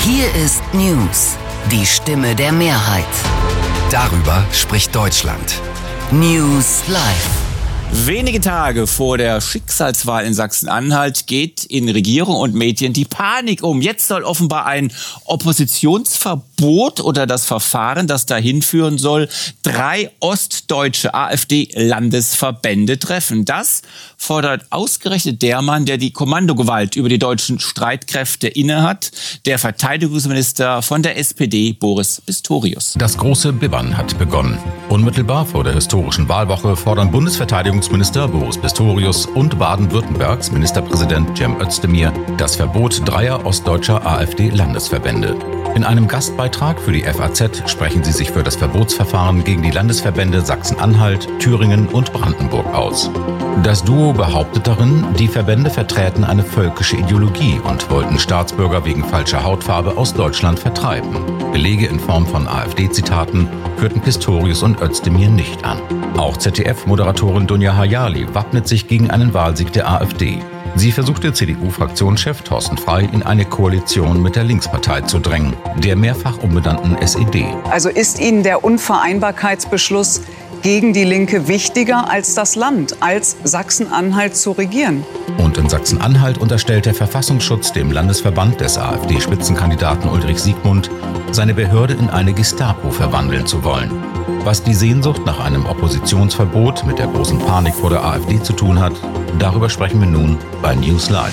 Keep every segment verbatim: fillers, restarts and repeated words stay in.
Hier ist News, die Stimme der Mehrheit. Darüber spricht Deutschland. News Live. Wenige Tage vor der Schicksalswahl in Sachsen-Anhalt geht in Regierung und Medien die Panik um. Jetzt soll offenbar ein Oppositionsverbot oder das Verfahren, das dahin führen soll, drei ostdeutsche AfD-Landesverbände treffen. Das fordert ausgerechnet der Mann, der die Kommandogewalt über die deutschen Streitkräfte innehat, der Verteidigungsminister von der S P D, Boris Pistorius. Das große Bibbern hat begonnen. Unmittelbar vor der historischen Wahlwoche fordern Bundesverteidigungsminister Boris Pistorius und Baden-Württembergs Ministerpräsident Cem Özdemir das Verbot dreier ostdeutscher AfD-Landesverbände. In einem Gastbeitrag für die F A Z sprechen sie sich für das Verbotsverfahren gegen die Landesverbände Sachsen-Anhalt, Thüringen und Brandenburg aus. Das Duo behauptet darin, die Verbände verträten eine völkische Ideologie und wollten Staatsbürger wegen falscher Hautfarbe aus Deutschland vertreiben. Belege in Form von AfD-Zitaten führten Pistorius und Özdemir nicht an. Auch Z D F-Moderatorin Dunja Hayali wappnet sich gegen einen Wahlsieg der AfD. Sie versuchte C D U-Fraktionschef Thorsten Frey in eine Koalition mit der Linkspartei zu drängen, der mehrfach umbenannten S E D. Also ist Ihnen der Unvereinbarkeitsbeschluss gegen die Linke wichtiger als das Land, als Sachsen-Anhalt zu regieren? Und in Sachsen-Anhalt unterstellt der Verfassungsschutz dem Landesverband des AfD-Spitzenkandidaten Ulrich Siegmund, seine Behörde in eine Gestapo verwandeln zu wollen. Was die Sehnsucht nach einem Oppositionsverbot mit der großen Panik vor der AfD zu tun hat, darüber sprechen wir nun bei News Live.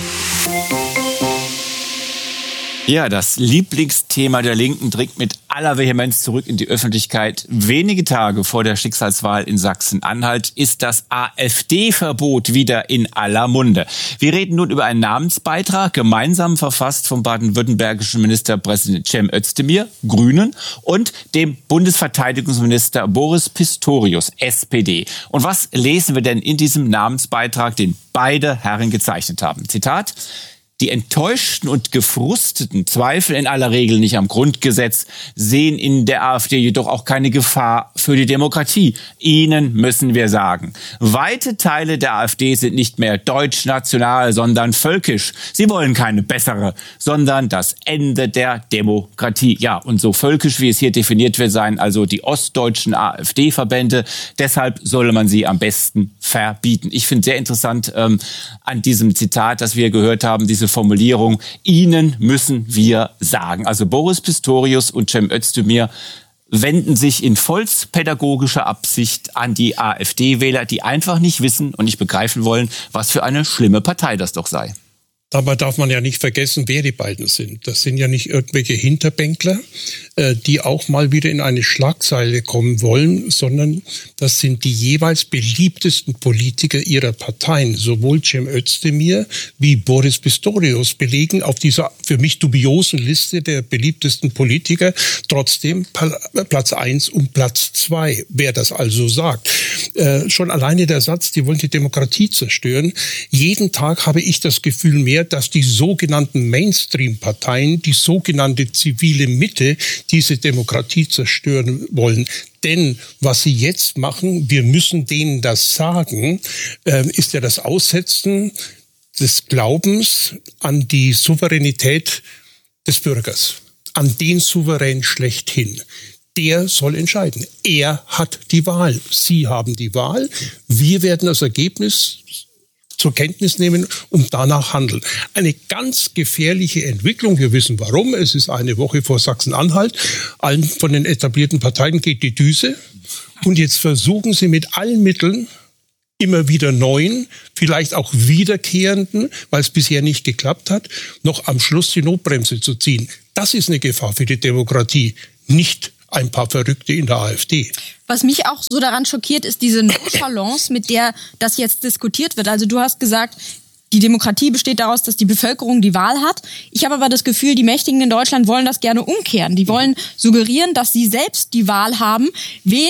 Ja, das Lieblingsthema der Linken dringt mit aller Vehemenz zurück in die Öffentlichkeit. Wenige Tage vor der Schicksalswahl in Sachsen-Anhalt ist das AfD-Verbot wieder in aller Munde. Wir reden nun über einen Namensbeitrag, gemeinsam verfasst vom baden-württembergischen Ministerpräsident Cem Özdemir, Grünen, und dem Bundesverteidigungsminister Boris Pistorius, S P D. Und was lesen wir denn in diesem Namensbeitrag, den beide Herren gezeichnet haben? Zitat: Die enttäuschten und gefrusteten zweifeln in aller Regel nicht am Grundgesetz, sehen in der AfD jedoch auch keine Gefahr für die Demokratie. Ihnen müssen wir sagen, weite Teile der AfD sind nicht mehr deutsch-national, sondern völkisch. Sie wollen keine bessere, sondern das Ende der Demokratie. Ja, und so völkisch, wie es hier definiert wird, seien also die ostdeutschen AfD-Verbände. Deshalb solle man sie am besten verbieten. Ich finde sehr interessant ähm, an diesem Zitat, das wir gehört haben, diese Formulierung, Ihnen müssen wir sagen. Also Boris Pistorius und Cem Özdemir wenden sich in volkspädagogischer Absicht an die AfD-Wähler, die einfach nicht wissen und nicht begreifen wollen, was für eine schlimme Partei das doch sei. Dabei darf man ja nicht vergessen, wer die beiden sind. Das sind ja nicht irgendwelche Hinterbänkler, die auch mal wieder in eine Schlagzeile kommen wollen, sondern das sind die jeweils beliebtesten Politiker ihrer Parteien. Sowohl Cem Özdemir wie Boris Pistorius belegen auf dieser für mich dubiosen Liste der beliebtesten Politiker trotzdem Platz eins und Platz zwei. Wer das also sagt. Äh, schon alleine der Satz, die wollen die Demokratie zerstören. Jeden Tag habe ich das Gefühl mehr, dass die sogenannten Mainstream-Parteien, die sogenannte zivile Mitte, diese Demokratie zerstören wollen. Denn was sie jetzt machen, wir müssen denen das sagen, äh, ist ja das Aussetzen des Glaubens an die Souveränität des Bürgers, an den Souverän schlechthin. Der soll entscheiden. Er hat die Wahl. Sie haben die Wahl. Wir werden das Ergebnis zur Kenntnis nehmen und danach handeln. Eine ganz gefährliche Entwicklung. Wir wissen warum. Es ist eine Woche vor Sachsen-Anhalt. Allen von den etablierten Parteien geht die Düse. Und jetzt versuchen sie mit allen Mitteln, immer wieder neuen, vielleicht auch wiederkehrenden, weil es bisher nicht geklappt hat, noch am Schluss die Notbremse zu ziehen. Das ist eine Gefahr für die Demokratie, nicht ein paar Verrückte in der AfD. Was mich auch so daran schockiert, ist diese Nonchalance, mit der das jetzt diskutiert wird. Also du hast gesagt, die Demokratie besteht daraus, dass die Bevölkerung die Wahl hat. Ich habe aber das Gefühl, die Mächtigen in Deutschland wollen das gerne umkehren. Die wollen suggerieren, dass sie selbst die Wahl haben, wen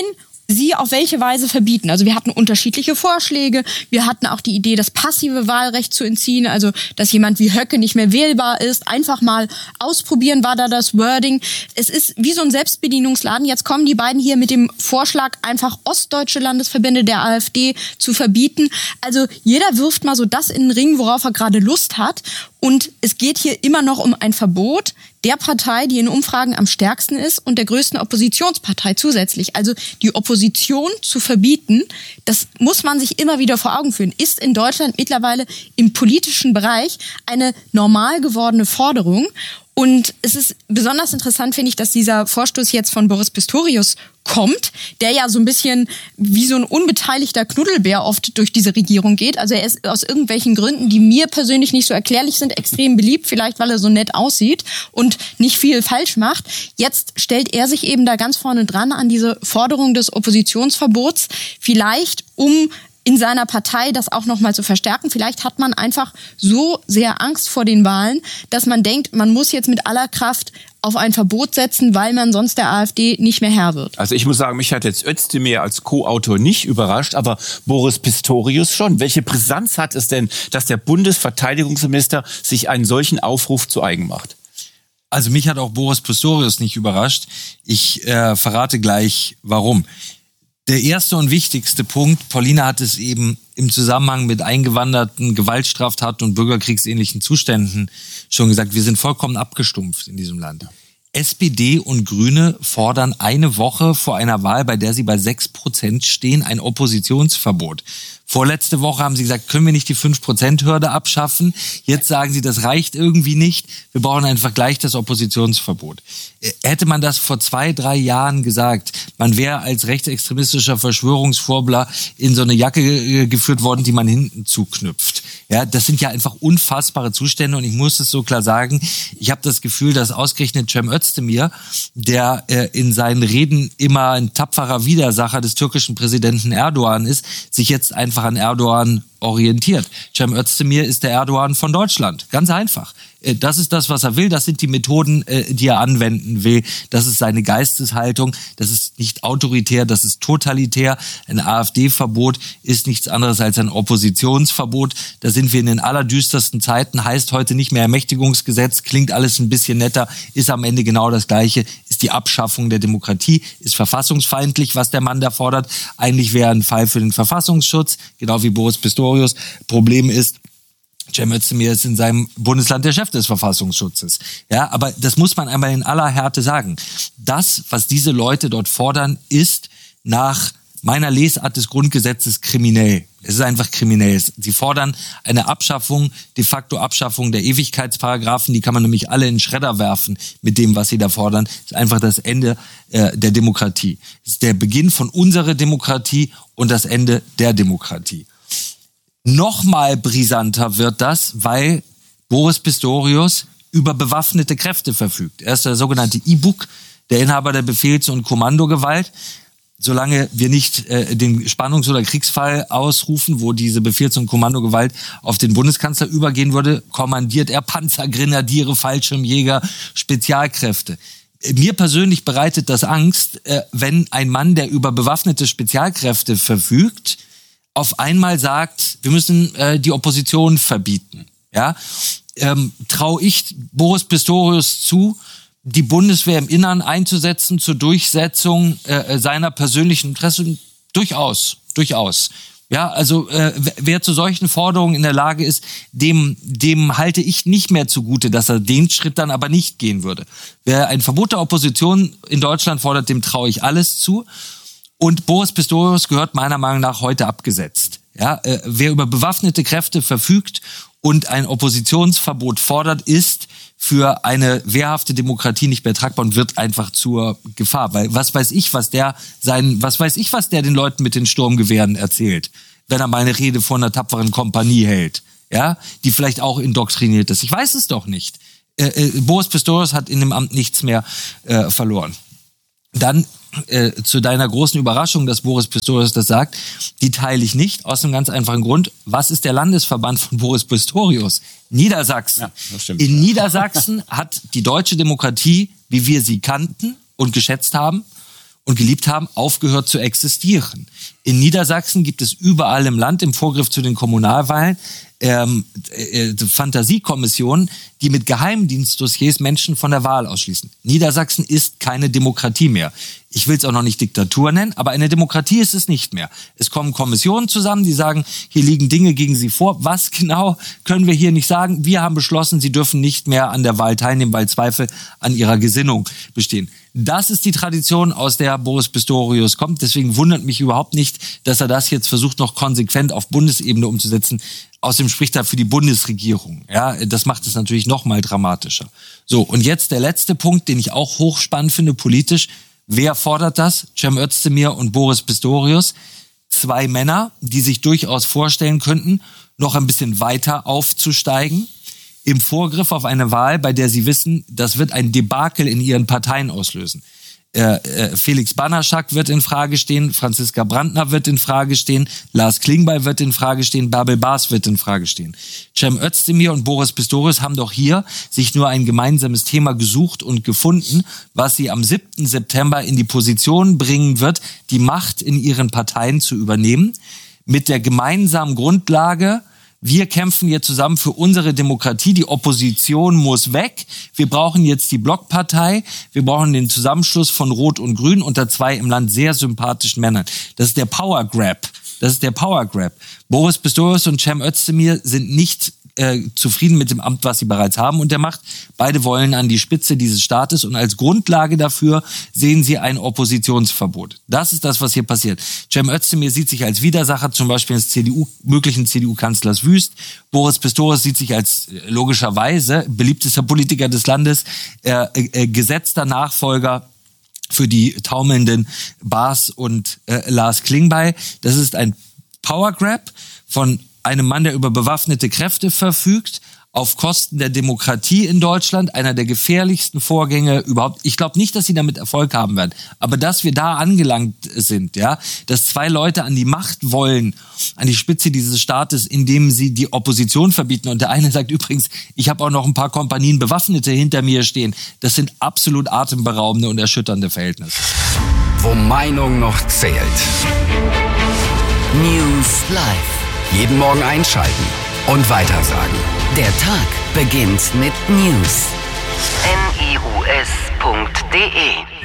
sie auf welche Weise verbieten. Also wir hatten unterschiedliche Vorschläge. Wir hatten auch die Idee, das passive Wahlrecht zu entziehen, also dass jemand wie Höcke nicht mehr wählbar ist. Einfach mal ausprobieren war da das Wording. Es ist wie so ein Selbstbedienungsladen. Jetzt kommen die beiden hier mit dem Vorschlag, einfach ostdeutsche Landesverbände der AfD zu verbieten. Also jeder wirft mal so das in den Ring, worauf er gerade Lust hat. Und es geht hier immer noch um ein Verbot der Partei, die in Umfragen am stärksten ist und der größten Oppositionspartei zusätzlich. Also die Opposition zu verbieten, das muss man sich immer wieder vor Augen führen, ist in Deutschland mittlerweile im politischen Bereich eine normal gewordene Forderung. Und es ist besonders interessant, finde ich, dass dieser Vorstoß jetzt von Boris Pistorius kommt, der ja so ein bisschen wie so ein unbeteiligter Knuddelbär oft durch diese Regierung geht. Also er ist aus irgendwelchen Gründen, die mir persönlich nicht so erklärlich sind, extrem beliebt, vielleicht weil er so nett aussieht und nicht viel falsch macht. Jetzt stellt er sich eben da ganz vorne dran an diese Forderung des Oppositionsverbots, vielleicht um in seiner Partei das auch nochmal zu verstärken. Vielleicht hat man einfach so sehr Angst vor den Wahlen, dass man denkt, man muss jetzt mit aller Kraft auf ein Verbot setzen, weil man sonst der AfD nicht mehr Herr wird. Also ich muss sagen, mich hat jetzt Özdemir als Co-Autor nicht überrascht, aber Boris Pistorius schon. Welche Brisanz hat es denn, dass der Bundesverteidigungsminister sich einen solchen Aufruf zu eigen macht? Also mich hat auch Boris Pistorius nicht überrascht. Ich äh, verrate gleich, warum. Der erste und wichtigste Punkt, Paulina hat es eben im Zusammenhang mit eingewanderten Gewaltstraftaten und bürgerkriegsähnlichen Zuständen schon gesagt, wir sind vollkommen abgestumpft in diesem Land. S P D und Grüne fordern eine Woche vor einer Wahl, bei der sie bei sechs Prozent stehen, ein Oppositionsverbot. Vorletzte Woche haben sie gesagt, können wir nicht die fünf Prozent Hürde abschaffen? Jetzt sagen sie, das reicht irgendwie nicht. Wir brauchen einfach gleich das Oppositionsverbot. Hätte man das vor zwei, drei Jahren gesagt, man wäre als rechtsextremistischer Verschwörungsvorbler in so eine Jacke geführt worden, die man hinten zuknüpft. Ja, das sind ja einfach unfassbare Zustände und ich muss es so klar sagen, ich habe das Gefühl, dass ausgerechnet Cem Özdemir, der äh, in seinen Reden immer ein tapferer Widersacher des türkischen Präsidenten Erdogan ist, sich jetzt einfach an Erdogan orientiert. Cem Özdemir ist der Erdogan von Deutschland. Ganz einfach. Das ist das, was er will. Das sind die Methoden, die er anwenden will. Das ist seine Geisteshaltung. Das ist nicht autoritär, das ist totalitär. Ein AfD-Verbot ist nichts anderes als ein Oppositionsverbot. Da sind wir in den allerdüstersten Zeiten. Heißt heute nicht mehr Ermächtigungsgesetz. Klingt alles ein bisschen netter. Ist am Ende genau das Gleiche. Ist die Abschaffung der Demokratie. Ist verfassungsfeindlich, was der Mann da fordert. Eigentlich wäre ein Fall für den Verfassungsschutz. Genau wie Boris Pistorius. Problem ist, Cem Özdemir ist in seinem Bundesland der Chef des Verfassungsschutzes. Ja, aber das muss man einmal in aller Härte sagen. Das, was diese Leute dort fordern, ist nach meiner Lesart des Grundgesetzes kriminell. Es ist einfach kriminell. Sie fordern eine Abschaffung, de facto Abschaffung der Ewigkeitsparagraphen. Die kann man nämlich alle in den Schredder werfen mit dem, was sie da fordern. Das ist einfach das Ende äh, der Demokratie. Es ist der Beginn von unserer Demokratie und das Ende der Demokratie. Nochmal brisanter wird das, weil Boris Pistorius über bewaffnete Kräfte verfügt. Er ist der sogenannte I-Buk, der Inhaber der Befehls- und Kommandogewalt. Solange wir nicht äh, den Spannungs- oder Kriegsfall ausrufen, wo diese Befehls- und Kommandogewalt auf den Bundeskanzler übergehen würde, kommandiert er Panzergrenadiere, Fallschirmjäger, Spezialkräfte. Mir persönlich bereitet das Angst, äh, wenn ein Mann, der über bewaffnete Spezialkräfte verfügt, auf einmal sagt, wir müssen äh, die Opposition verbieten. Ja, ähm, traue ich Boris Pistorius zu, die Bundeswehr im Innern einzusetzen zur Durchsetzung äh, seiner persönlichen Interessen? Durchaus, durchaus. Ja, also äh, wer zu solchen Forderungen in der Lage ist, dem dem halte ich nicht mehr zugute, dass er den Schritt dann aber nicht gehen würde. Wer ein Verbot der Opposition in Deutschland fordert, dem traue ich alles zu. Und Boris Pistorius gehört meiner Meinung nach heute abgesetzt. Ja, äh, wer über bewaffnete Kräfte verfügt und ein Oppositionsverbot fordert, ist für eine wehrhafte Demokratie nicht mehr tragbar und wird einfach zur Gefahr. Weil was weiß ich, was der seinen, was weiß ich, was der den Leuten mit den Sturmgewehren erzählt, wenn er mal eine Rede von einer tapferen Kompanie hält, ja, die vielleicht auch indoktriniert ist. Ich weiß es doch nicht. Äh, äh, Boris Pistorius hat in dem Amt nichts mehr äh, verloren. Dann äh, zu deiner großen Überraschung, dass Boris Pistorius das sagt, die teile ich nicht, aus einem ganz einfachen Grund. Was ist der Landesverband von Boris Pistorius? Niedersachsen. Ja, das stimmt. In Niedersachsen hat die deutsche Demokratie, wie wir sie kannten und geschätzt haben, und geliebt haben, aufgehört zu existieren. In Niedersachsen gibt es überall im Land im Vorgriff zu den Kommunalwahlen ähm, äh, Fantasiekommissionen, die mit Geheimdienstdossiers Menschen von der Wahl ausschließen. Niedersachsen ist keine Demokratie mehr. Ich will es auch noch nicht Diktatur nennen, aber eine Demokratie ist es nicht mehr. Es kommen Kommissionen zusammen, die sagen, hier liegen Dinge gegen Sie vor. Was genau, können wir hier nicht sagen. Wir haben beschlossen, Sie dürfen nicht mehr an der Wahl teilnehmen, weil Zweifel an Ihrer Gesinnung bestehen. Das ist die Tradition, aus der Boris Pistorius kommt. Deswegen wundert mich überhaupt nicht, dass er das jetzt versucht, noch konsequent auf Bundesebene umzusetzen. Außerdem spricht er für die Bundesregierung. Ja, das macht es natürlich noch mal dramatischer. So, und jetzt der letzte Punkt, den ich auch hochspannend finde politisch. Wer fordert das? Cem Özdemir und Boris Pistorius. Zwei Männer, die sich durchaus vorstellen könnten, noch ein bisschen weiter aufzusteigen. Im Vorgriff auf eine Wahl, bei der sie wissen, das wird ein Debakel in ihren Parteien auslösen. Äh, äh, Felix Banaschak wird in Frage stehen, Franziska Brandner wird in Frage stehen, Lars Klingbeil wird in Frage stehen, Bärbel Baas wird in Frage stehen. Cem Özdemir und Boris Pistorius haben doch hier sich nur ein gemeinsames Thema gesucht und gefunden, was sie am siebten September in die Position bringen wird, die Macht in ihren Parteien zu übernehmen, mit der gemeinsamen Grundlage: Wir kämpfen hier zusammen für unsere Demokratie. Die Opposition muss weg. Wir brauchen jetzt die Blockpartei. Wir brauchen den Zusammenschluss von Rot und Grün unter zwei im Land sehr sympathischen Männern. Das ist der Power Grab. Das ist der Power Grab. Boris Pistorius und Cem Özdemir sind nicht äh, zufrieden mit dem Amt, was sie bereits haben und der Macht. Beide wollen an die Spitze dieses Staates und als Grundlage dafür sehen sie ein Oppositionsverbot. Das ist das, was hier passiert. Cem Özdemir sieht sich als Widersacher zum Beispiel des C D U, möglichen C D U-Kanzlers Wüst. Boris Pistorius sieht sich als äh, logischerweise beliebtester Politiker des Landes, äh, äh, gesetzter Nachfolger für die taumelnden Baas und äh, Lars Klingbeil. Das ist ein Power Grab von einem Mann, der über bewaffnete Kräfte verfügt, auf Kosten der Demokratie in Deutschland, einer der gefährlichsten Vorgänge überhaupt. Ich glaube nicht, dass sie damit Erfolg haben werden. Aber dass wir da angelangt sind, ja, dass zwei Leute an die Macht wollen, an die Spitze dieses Staates, indem sie die Opposition verbieten. Und der eine sagt übrigens, ich habe auch noch ein paar Kompanien Bewaffnete hinter mir stehen. Das sind absolut atemberaubende und erschütternde Verhältnisse. Wo Meinung noch zählt. News Live. Jeden Morgen einschalten und weitersagen. Der Tag beginnt mit News. N I U S punkt D E